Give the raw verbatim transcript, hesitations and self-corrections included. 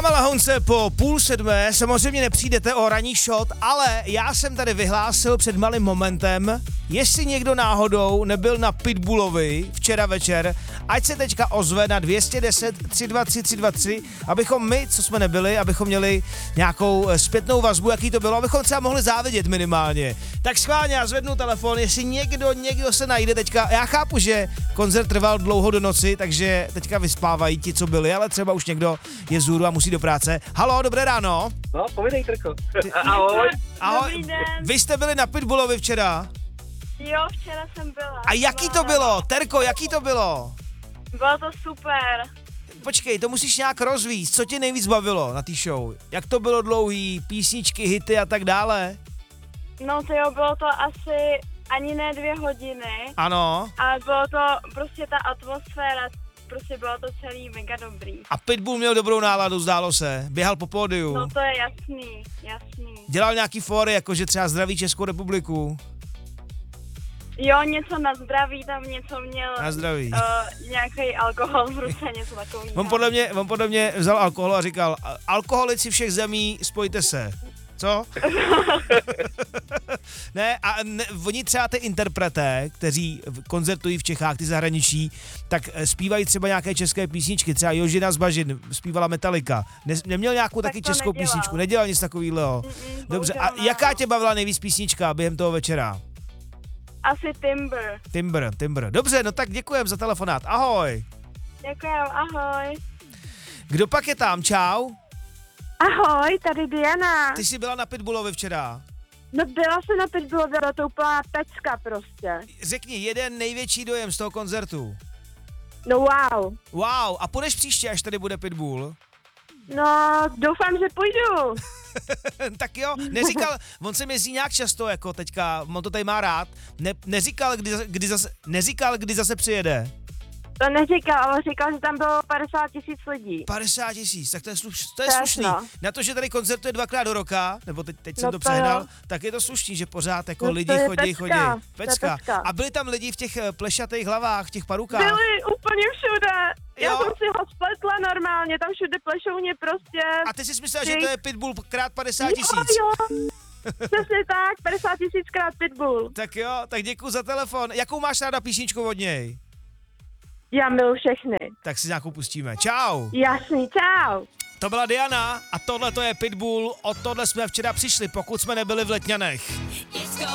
Máme Lahonce po půl sedmé, samozřejmě nepřijdete o ranní shot, ale já jsem tady vyhlásil před malým momentem, jestli někdo náhodou nebyl na Pitbullovi včera večer, ať se teďka ozve na dvě stě deset tři dva tři tři dva tři, abychom my, co jsme nebyli, abychom měli nějakou zpětnou vazbu, jaký to bylo, abychom třeba mohli závidět minimálně. Tak schválně, já zvednu telefon, jestli někdo, někdo se najde teďka. Já chápu, že koncert trval dlouho do noci, takže teďka vyspávají ti, co byli, ale třeba už někdo je zůru a musí do práce. Halo, dobré ráno. No, povídej, Trko. Ty... Ahoj. Ahoj. Dobrý den. Vy jste byli na Pitbullovi včera? Jo, včera jsem byla. A jaký to bylo? Terko, jaký to bylo? Bylo to super. Počkej, to musíš nějak rozvíct. Co tě nejvíc bavilo na té show? Jak to bylo dlouhý? Písničky, hity a tak dále? No to jo, bylo to asi ani ne dvě hodiny. Ano. Ale bylo to prostě ta atmosféra, prostě bylo to celý mega dobrý. A Pitbull měl dobrou náladu, zdálo se. Běhal po pódiu. No to je jasný, jasný. Dělal nějaký fóry, jakože třeba zdraví Českou republiku. Jo, něco na zdraví, tam něco měl. Na zdraví. Uh, nějaký alkohol v ruce, něco takového. On podle mě, on podle mě vzal alkohol a říkal, alkoholici všech zemí, spojte se. Co? Ne, a ne, oni třeba ty interpreté, kteří koncertují v Čechách, ty zahraničí, tak zpívají třeba nějaké české písničky, třeba Jožina z Bažin zpívala Metallica. Ne, neměl nějakou Tak taky to českou nedělal. písničku, nedělal nic takového. Mm-mm, Dobře, a bohužel ne. jaká tě bavila nejvíc písnička během toho večera? Asi Timber. Timber, Timber. Dobře, no tak děkujem za telefonát. Ahoj. Děkujem, ahoj. Kdo pak je tam? Čau. Ahoj, tady Diana. Ty jsi byla na Pitbullovi včera. No byla jsem na Pitbullu, byla to úplná pecka prostě. Řekni jeden největší dojem z toho koncertu. No wow. Wow, a půjdeš příště, až tady bude Pitbull? No doufám, že půjdu. Tak jo, neříkal, on se jezdí nějak často, jako teďka, on to tady má rád, ne, neříkal, kdy, kdy zase, neříkal, kdy zase přijede. To neříkal, ale říkal, že tam bylo padesát tisíc lidí. padesát tisíc, tak to je, sluš, to je To je slušný. no. Na to, že tady koncertuje dvakrát do roka, nebo teď, teď jsem No to to přehnal, jo. tak je to slušný, že pořád jako No to lidi je chodí, pecka, chodí. to je pecka. A byli tam lidi v těch eh, plešatých hlavách, v těch parukách. Byli úplně všude. Já Jo. jsem si ho spletla normálně, tam všude plešouně prostě. A ty jsi myslel, že Ty- to je Pitbull krát padesát Jo, tisíc. jo. Přesně tak, padesát tisíc krát Pitbull. Tak jo, tak děkuji za telefon. Jakou máš ráda písničku od něj? Já miluji všechny. Tak si nějakou pustíme. Čau. Jasný, čau. To byla Diana a tohle to je Pitbull. O tohle jsme včera přišli, pokud jsme nebyli v Letňanech.